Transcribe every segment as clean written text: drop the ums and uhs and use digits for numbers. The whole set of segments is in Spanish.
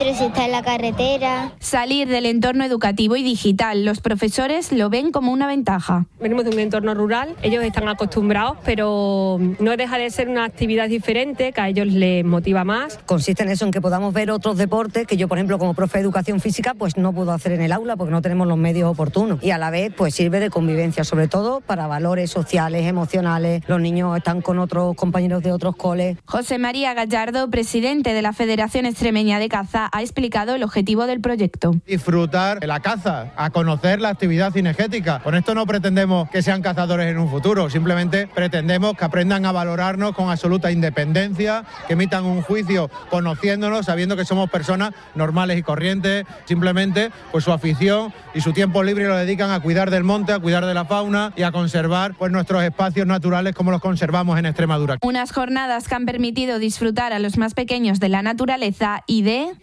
pero si está en la carretera. Salir del entorno educativo y digital, los profesores lo ven como una ventaja. Venimos de un entorno rural, ellos están acostumbrados, pero no deja de ser una actividad diferente que a ellos les motiva más. Consiste en eso, en que podamos ver otros deportes que yo, por ejemplo, como profe de educación física, pues no puedo hacer en el aula porque no tenemos los medios oportunos. Y a la vez, pues sirve de convivencia, sobre todo para valores sociales, emocionales. Los niños están con otros compañeros de otros coles. José María Gallardo, presidente de la Federación Extremeña de Caza, ha explicado el objetivo del proyecto. Disfrutar de la caza, a conocer la actividad cinegética. Con esto no pretendemos que sean cazadores en un futuro, simplemente pretendemos que aprendan a valorarnos con absoluta independencia, que emitan un juicio conociéndonos, sabiendo que somos personas normales y corrientes. Simplemente, pues su afición y su tiempo libre lo dedican a cuidar del monte, a cuidar de la fauna y a conservar pues nuestros espacios naturales como los conservamos en Extremadura. Unas jornadas que han permitido disfrutar a los más pequeños de la naturaleza y de... ¡Los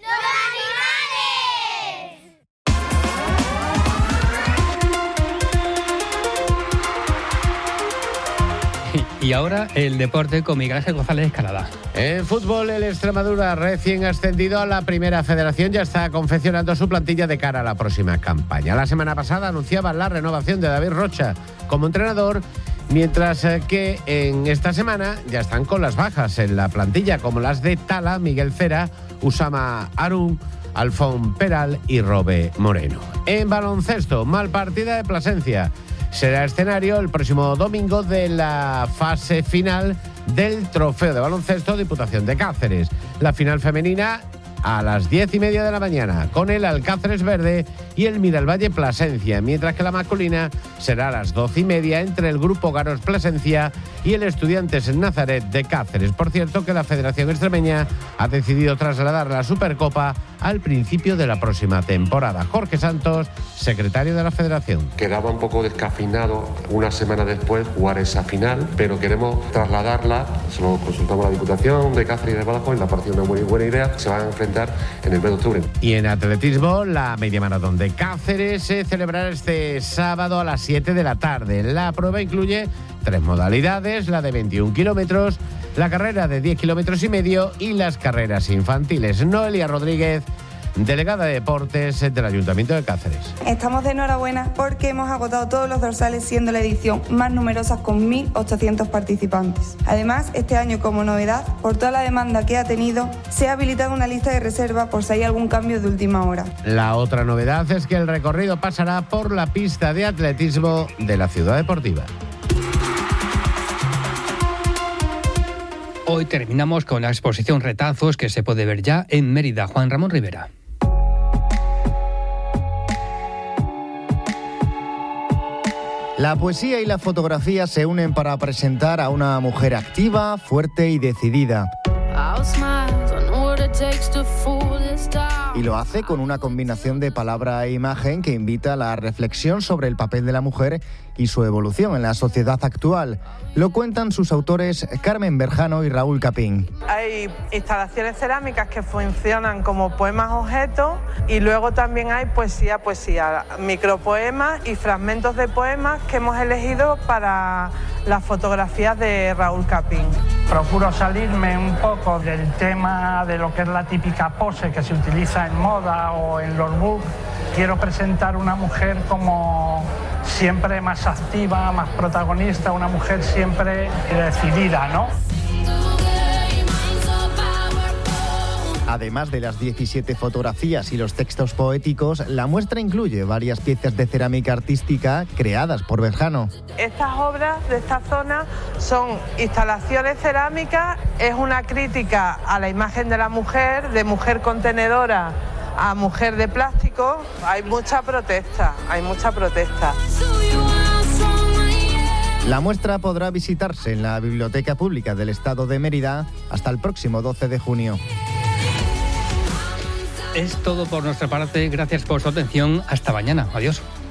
animales! Y ahora el deporte con Miguel Ángel González Escalada. En fútbol, el Extremadura, recién ascendido a la Primera Federación, ya está confeccionando su plantilla de cara a la próxima campaña. La semana pasada anunciaba la renovación de David Rocha como entrenador, mientras que en esta semana ya están con las bajas en la plantilla, como las de Tala, Miguel Cera, Usama Arun, Alfón Peral y Robe Moreno. En baloncesto, Malpartida de Plasencia será escenario el próximo domingo de la fase final del Trofeo de Baloncesto Diputación de Cáceres. La final femenina a las 10:30 de la mañana, con el Alcáceres Verde y el Miralvalle Plasencia, mientras que la masculina será a las 12:30 entre el Grupo Garos Plasencia y el Estudiantes Nazaret de Cáceres. Por cierto, que la Federación Extremeña ha decidido trasladar la Supercopa al principio de la próxima temporada. Jorge Santos, secretario de la Federación. Quedaba un poco descafeinado una semana después jugar esa final, pero queremos trasladarla, se lo consultamos a la Diputación de Cáceres y de Badajoz y la parece una muy buena idea. Se van a enfrentar en el mes de octubre. Y en atletismo, la media maratón de Cáceres se celebrará este sábado a las 7 de la tarde. La prueba incluye 3 modalidades, la de 21 kilómetros, la carrera de 10 kilómetros y medio y las carreras infantiles. Noelia Rodríguez, delegada de Deportes del Ayuntamiento de Cáceres. Estamos de enhorabuena porque hemos agotado todos los dorsales, siendo la edición más numerosa con 1.800 participantes. Además, este año, como novedad, por toda la demanda que ha tenido, se ha habilitado una lista de reserva por si hay algún cambio de última hora. La otra novedad es que el recorrido pasará por la pista de atletismo de la Ciudad Deportiva. Hoy terminamos con la exposición Retazos, que se puede ver ya en Mérida. Juan Ramón Rivera. La poesía y la fotografía se unen para presentar a una mujer activa, fuerte y decidida. Y lo hace con una combinación de palabra e imagen que invita a la reflexión sobre el papel de la mujer y su evolución en la sociedad actual. Lo cuentan sus autores Carmen Berjano y Raúl Capín. Hay instalaciones cerámicas que funcionan como poemas objetos y luego también hay poesía, micropoemas y fragmentos de poemas que hemos elegido para las fotografías de Raúl Capín. Procuro salirme un poco del tema de lo que es la típica pose que se utiliza en moda o en los books. Quiero presentar una mujer como siempre más activa, más protagonista, una mujer siempre decidida, ¿no? Además de las 17 fotografías y los textos poéticos, la muestra incluye varias piezas de cerámica artística creadas por Berjano. Estas obras de esta zona son instalaciones cerámicas, es una crítica a la imagen de la mujer, de mujer contenedora a mujer de plástico. Hay mucha protesta. La muestra podrá visitarse en la Biblioteca Pública del Estado de Mérida hasta el próximo 12 de junio. Es todo por nuestra parte. Gracias por su atención. Hasta mañana. Adiós.